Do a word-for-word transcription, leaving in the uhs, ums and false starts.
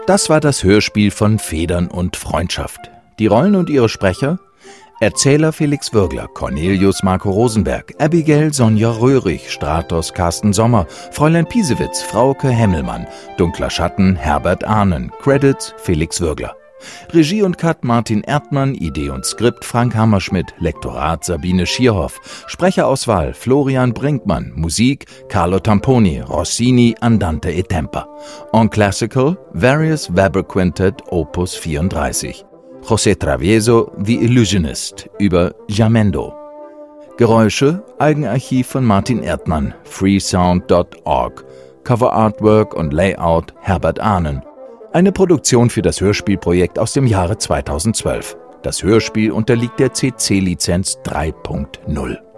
Das war das Hörspiel von Federn und Freundschaft. Die Rollen und ihre Sprecher: Erzähler Felix Würgler, Cornelius Marco Rosenberg, Abigail Sonja Röhrig, Stratos Carsten Sommer, Fräulein Piesewitz, Frauke Hemmelmann, Dunkler Schatten Herbert Ahnen, Credits Felix Würgler. Regie und Cut Martin Erdmann, Idee und Skript Frank Hammerschmidt, Lektorat Sabine Schierhoff, Sprecherauswahl Florian Brinkmann, Musik Carlo Tamponi, Rossini, Andante e Temper. On Classical Various Weber Quintet Opus vierunddreißig. José Travieso, The Illusionist, über Jamendo. Geräusche, Eigenarchiv von Martin Erdmann, freesound punkt org. Cover Artwork und Layout Herbert Ahnen. Eine Produktion für das Hörspielprojekt aus dem Jahre zweitausendzwölf. Das Hörspiel unterliegt der C C-Lizenz drei Punkt null.